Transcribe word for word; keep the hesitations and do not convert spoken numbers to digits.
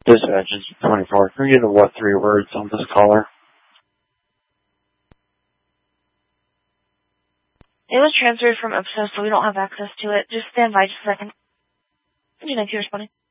Dispatch is twenty-four. Can we get a what three words on this caller? It was transferred from Ipsos, so we don't have access to it. Just stand by just a second. Would you like to respond?